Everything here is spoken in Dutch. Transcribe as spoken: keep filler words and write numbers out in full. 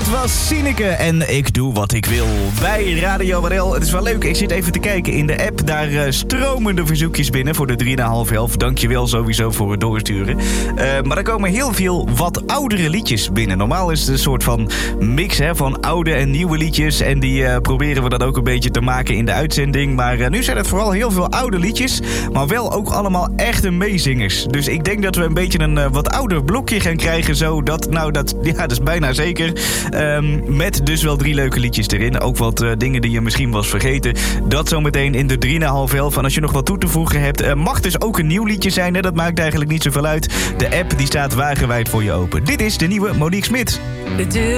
Dat was Sineke en ik doe wat ik wil bij Radio R L. Het is wel leuk, ik zit even te kijken in de app. Daar uh, stromen de verzoekjes binnen voor de drie na half elf. Dankjewel sowieso voor het doorsturen. Uh, maar er komen heel veel wat oudere liedjes binnen. Normaal is het een soort van mix hè, van oude en nieuwe liedjes. En die uh, proberen we dan ook een beetje te maken in de uitzending. Maar uh, nu zijn het vooral heel veel oude liedjes. Maar wel ook allemaal echte meezingers. Dus ik denk dat we een beetje een uh, wat ouder blokje gaan krijgen. Zo dat, nou dat, ja, dat is bijna zeker. Um, met dus wel drie leuke liedjes erin. Ook wat uh, dingen die je misschien was vergeten. Dat zometeen in de drie na half elf. En als je nog wat toe te voegen hebt, uh, mag dus ook een nieuw liedje zijn. Hè? Dat maakt eigenlijk niet zoveel uit. De app die staat wagenwijd voor je open. Dit is de nieuwe Monique Smit.